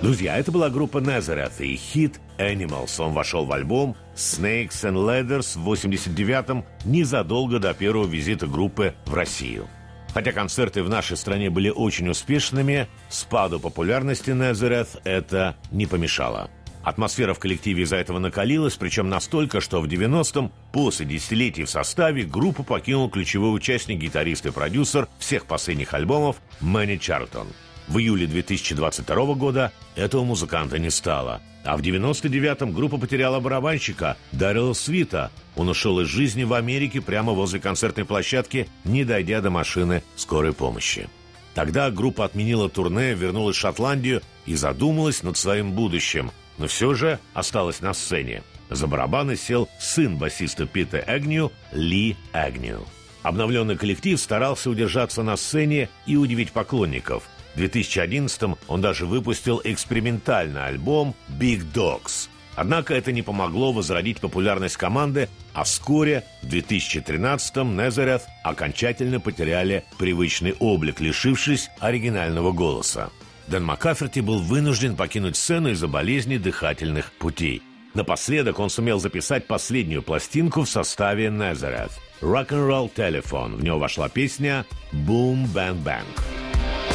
Друзья, это была группа Nazareth и хит «Animals». Он вошел в альбом «Snakes and Ladders» в 89-м, незадолго до первого визита группы в Россию. Хотя концерты в нашей стране были очень успешными, спаду популярности Nazareth это не помешало. Атмосфера в коллективе из-за этого накалилась, причем настолько, что в 90-м, после десятилетий в составе, группу покинул ключевой участник, гитарист и продюсер всех последних альбомов Мэнни Чарлтон. В июле 2022 года этого музыканта не стало. А в 99-м группа потеряла барабанщика Даррела Свита. Он ушел из жизни в Америке прямо возле концертной площадки, не дойдя до машины скорой помощи. Тогда группа отменила турне, вернулась в Шотландию и задумалась над своим будущим, но все же осталась на сцене. За барабаны сел сын басиста Пита Эгнью, Ли Эгнью. Обновленный коллектив старался удержаться на сцене и удивить поклонников. В 2011-м он даже выпустил экспериментальный альбом «Big Dogs». Однако это не помогло возродить популярность команды, а вскоре, в 2013-м, Nazareth окончательно потеряли привычный облик, лишившись оригинального голоса. Дэн Маккаферти был вынужден покинуть сцену из-за болезни дыхательных путей. Напоследок он сумел записать последнюю пластинку в составе Nazareth «Rock and Roll Telephone». В него вошла песня «Boom Bang Bang».